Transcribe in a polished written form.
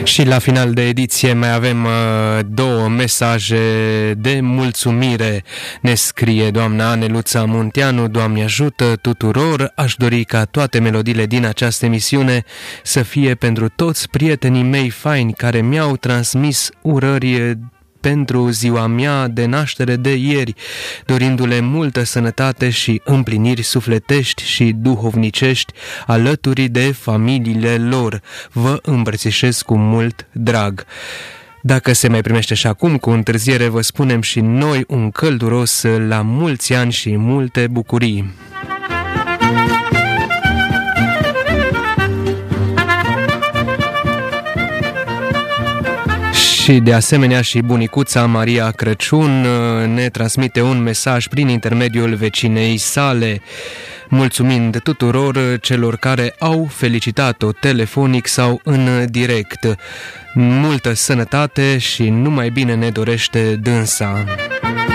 Și la final de ediție mai avem două mesaje de mulțumire. Ne scrie doamna Aneluța Munteanu: Doamne ajută tuturor, aș dori ca toate melodiile din această emisiune să fie pentru toți prietenii mei faini care mi-au transmis urări pentru ziua mea de naștere de ieri, dorindu-le multă sănătate și împliniri sufletești și duhovnicești alături de familiile lor. Vă îmbrățișez cu mult drag. Dacă se mai primește și acum cu întârziere, vă spunem și noi un călduros la mulți ani și multe bucurii. Și de asemenea și bunicuța Maria Crăciun ne transmite un mesaj prin intermediul vecinei sale, mulțumind tuturor celor care au felicitat-o telefonic sau în direct. Multă sănătate și numai bine ne dorește dânsa.